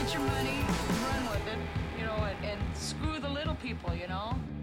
get your money, run with it, and screw the little people,